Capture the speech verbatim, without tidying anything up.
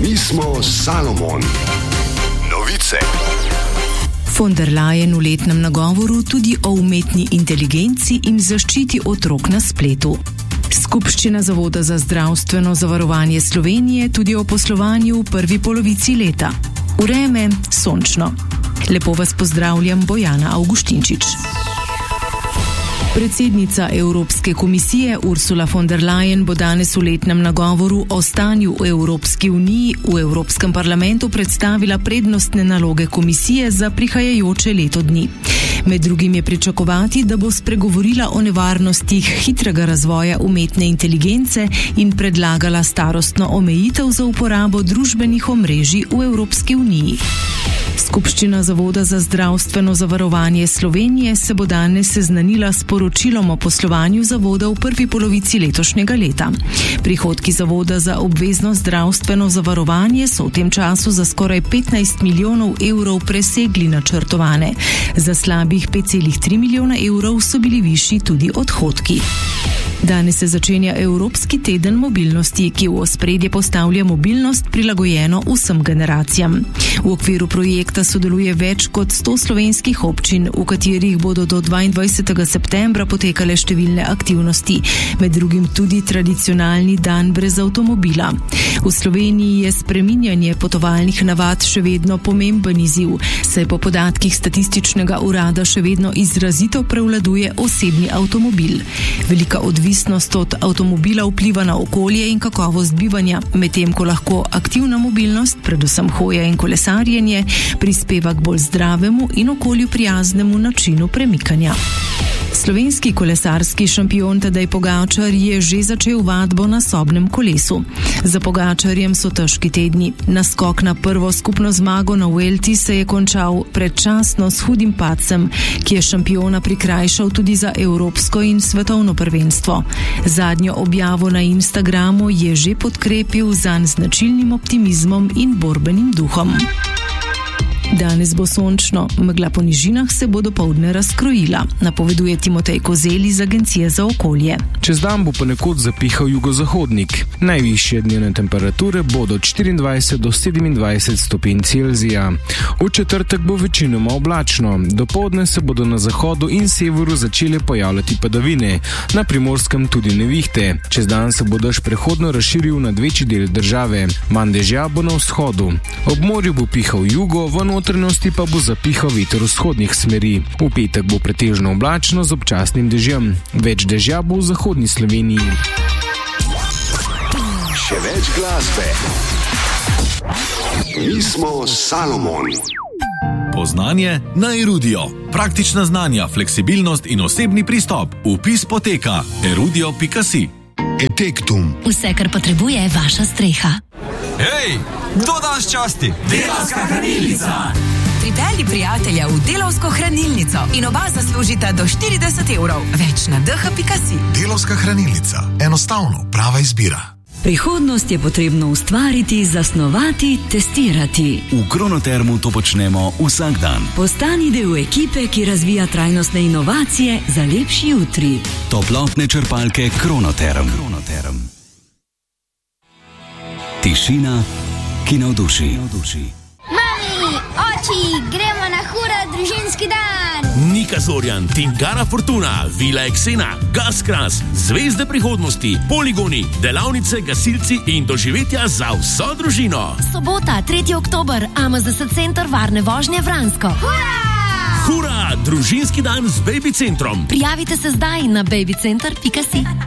Mi smo Salomon. Novice. Von der Leyen v letnem nagovoru tudi o umetni inteligenci in zaščiti otrok na spletu. Skupščina Zavoda za zdravstveno zavarovanje Slovenije tudi o poslovanju v prvi polovici leta. Vreme sončno. Lepo vas pozdravljam, Bojana Avguštinčič. Predsednica Evropske komisije Ursula von der Leyen bo danes v letnem nagovoru o stanju v Evropski uniji v Evropskem parlamentu predstavila prednostne naloge komisije za prihajajoče leto dni. Med drugim je pričakovati, da bo spregovorila o nevarnostih hitrega razvoja umetne inteligence in predlagala starostno omejitev za uporabo družbenih omrežij v Evropski uniji. Skupščina Zavoda za zdravstveno zavarovanje Slovenije se bo danes seznanila s poročilom o poslovanju zavoda v prvi polovici letošnjega leta. Prihodki Zavoda za obvezno zdravstveno zavarovanje so v tem času za skoraj petnajst milijonov evrov presegli načrtovane. Za slabih pet celih tri milijona evrov so bili višji tudi odhodki. Danes se začenja Evropski teden mobilnosti, ki v ospredje postavlja mobilnost prilagojeno vsem generacijam. V okviru projekta sodeluje več kot sto slovenskih občin, v katerih bodo do dvaindvajsetega septembra potekale številne aktivnosti, med drugim tudi tradicionalni dan brez avtomobila. V Sloveniji je spreminjanje potovalnih navad še vedno pomemben izziv, saj po podatkih statističnega urada še vedno izrazito prevladuje osebni avtomobil. Velika odvisnost od avtomobila vpliva na okolje in kakovost bivanja, medtem ko lahko aktivna mobilnost, predvsem hoja in kolesarjenje, prispeva k bolj zdravemu in okolju prijaznemu načinu premikanja. Slovenski kolesarski šampion Tadej Pogačar je že začel vadbo na sobnem kolesu. Za Pogačarjem so težki tedni. Naskok na prvo skupno zmago na Vuelti se je končal predčasno s hudim padcem, ki je šampiona prikrajšal tudi za evropsko in svetovno prvenstvo. Zadnjo objavo na Instagramu je že podkrepil zanj značilnim optimizmom in borbenim duhom. Danes bo sončno, megla po nižinah se bo dopoldne razkrojila, napoveduje Timotej Kozeli z Agencije za okolje. Čez dan bo ponekod zapihal jugozahodnik. Najvišje dnevne temperature bodo od štiriindvajset do sedemindvajset stopinj Celzija. V četrtek bo večinoma oblačno. Dopoldne se bodo na zahodu in severu začele pojavljati padavine, na Primorskem tudi nevihte. Čez dan se bo dež prehodno razširil na večji del države. Manj dežja bo na vzhodu. Ob morju bo pihal jugo, v notranjosti pa bo zapihal veter vzhodnih smeri. V petek bo pretežno oblačno z občasnim dežjem. Več dežja bo v zahodni Sloveniji. Še več glasbe. Mi smo Salomon. Poznanje na Erudio. Praktična znanja, fleksibilnost in osebni pristop. Vpis poteka erudio pika si. Etektum. Vse, kar potrebuje vaša streha. Hej, kdo danes časti? Delavska hranilnica. Pripelji prijatelja v Delavsko hranilnico in oba zaslužita do štirideset evrov. Več na d h pika si. Delavska hranilnica. Enostavno, prava izbira. Prihodnost je potrebno ustvariti, zasnovati, testirati. V Kronotermu to počnemo vsak dan. Postani del ekipe, ki razvija trajnostne inovacije za lepši jutri. Toplotne črpalke Kronoterm. Kronoterm. Tišina, ki navduši. Mami, oči, gremo na hura družinski dan. Nika Zorjan, Tingara Fortuna, Vila Eksena, Gaskras, Zvezde prihodnosti, poligoni, delavnice, gasilci in doživetja za vso družino. Sobota, tretji oktober, A M Z S center varne vožnje Vransko. Hura! Hura, družinski dan z Baby Centrom. Prijavite se zdaj na baby center pika si.